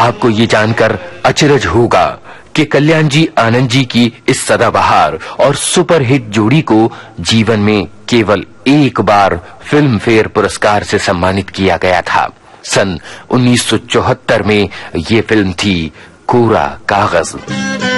आपको ये जानकर अचरज होगा कि कल्याण जी आनंद जी की इस सदाबहार और सुपरहिट जोड़ी को जीवन में केवल एक बार फिल्म फेयर पुरस्कार से सम्मानित किया गया था। सन 1974 में ये फिल्म थी कोरा कागज।